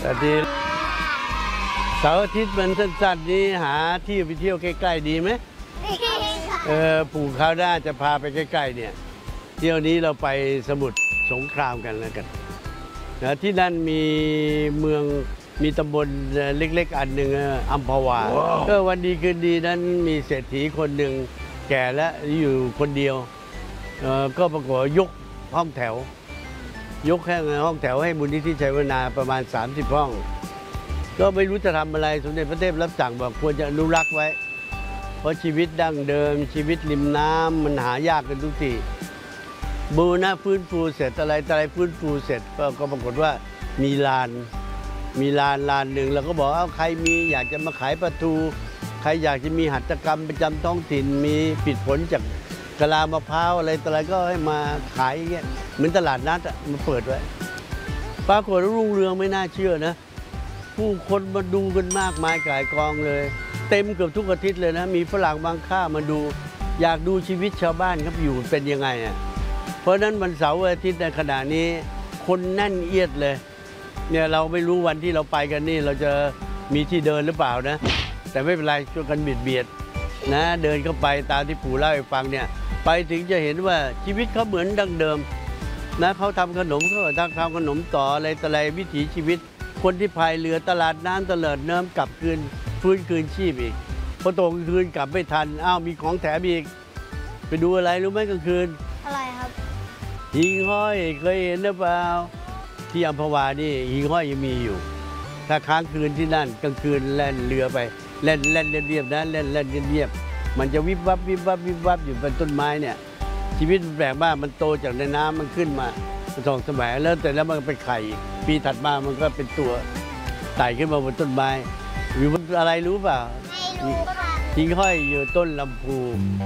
วัสดีเสาร์อาทิตย์มันสั้นๆนี้หาที่ไปเที่ยวใกล้ๆดีไหมปู่คราวหน้าจะพาไปใกล้ๆเนี่ยเที่ยวนี้เราไปสมุทรสงครามกันแล้วกันนะที่นั่นมีเมืองมีตำบลเล็กๆอันหนึ่งอัมพวาก็วันดีคืนดีนั้นมีเศรษฐีคนหนึ่งแก่แล้วอยู่คนเดียวก็ปรากฏยกห้องแถวยกแค่ห้องแถวให้มูลนิธิชัยวนาประมาณ30ห้องก็ไม่รู้จะทำอะไรสมเด็จพระเทพรับสั่งบอกควรจะอนุรักษ์ไว้เพราะชีวิตดั้งเดิมชีวิตริมน้ำมันหายากกันทุกทีบูรณะฟื้นฟูเสร็จอะไรฟื้นฟูเสร็จก็ปรากฏว่ามีลานหนึ่งเราก็บอกเอาใครมีอยากจะมาขายปลาทูใครอยากจะมีหัตถกรรมประจำท้องถิ่นมีปิดผลจากกะลามะพร้าวอะไรก็ให้มาขายอย่างเงี้ยเหมือนตลาดนัดมาเปิดไว้ปรากฏว่ารุ่งเรืองไม่น่าเชื่อนะผู้คนมาดูกันมากมายก่ายกองเลยเต็มเกือบทุกอาทิตย์เลยนะมีฝรั่งบางค่ามาดูอยากดูชีวิตชาวบ้านครับอยู่เป็นยังไงอ่ะเพราะนั้นวันเสาร์อาทิตย์ในขณะนี้คนแน่นเอียดเลยเนี่ยเราไม่รู้วันที่เราไปกันนี่เราจะมีที่เดินหรือเปล่านะแต่ไม่เป็นไรช่วยกันเบียดนะเดินเข้าไปตามที่ปู่เล่าให้ฟังเนี่ยไปถึงจะเห็นว่าชีวิตเขาเหมือนดั้งเดิมนะเขาทำขนมเขาทำขนมต่ออะไรวิถีชีวิตคนที่พายเรือตลาดน้ำตลาดน้ำกลับคืนฟื้นคืนชีพอีกพอโตกลางคืนกลับไม่ทันอ้าวมีของแถมอีกไปดูอะไรรู้ไหมกลางคืนอะไรครับหิ่งห้อยเคยเห็นหรือเปล่าที่อัมพวานี่หิ่งห้อยยังมีอยู่ถ้าค้างคืนที่นั่นกลางคืนแล่นเรือไปเล่นเรียบนะเล่นเรียบมันจะวิบวับอยู่บนต้นไม้เนี่ยชีวิตมันแปลกมากมันโตจากในน้ำมันขึ้นมาส่องสมัยแล้วแต่แล้วมันเป็นไข่ปีถัดมามันก็เป็นตัวไต่ขึ้นมาบนต้นไม้อยู่บนอะไรรู้เปล่าไม่รู้ค่ะหิ่งห้อยอยู่ต้นลำพู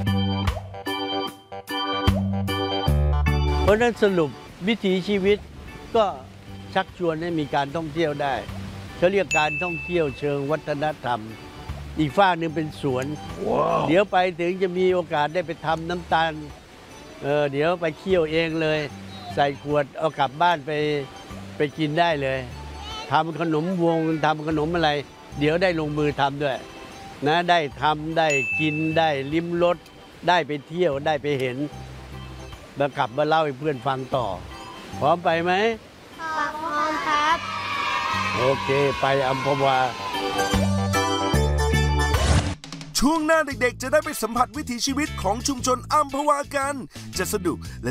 เพราะนั้นสรุปวิถีชีวิตก็ชักชวนให้มีการท่องเที่ยวได้เขาเรียกการท่องเที่ยวเชิงวัฒนธรรมอีกฝ้าหนึ่งเป็นสวน เดี๋ยวไปถึงจะมีโอกาสได้ไปทำน้ำตาลเดี๋ยวไปเคี่ยวเองเลยใส่ขวดเอากลับบ้านไปกินได้เลยทำขนมวงทำขนมอะไรเดี๋ยวได้ลงมือทำด้วยนะได้ทำได้กินได้ลิ้มรสได้ไปเที่ยวได้ไปเห็นแล้วกลับมาเล่าให้เพื่อนฟังต่อพร้อมไปไหมพร้อมครับโอเคไปอัมพวาช่วงหน้าเด็กๆจะได้ไปสัมผัสวิถีชีวิตของชุมชนอัมพวากันจะสนุกและ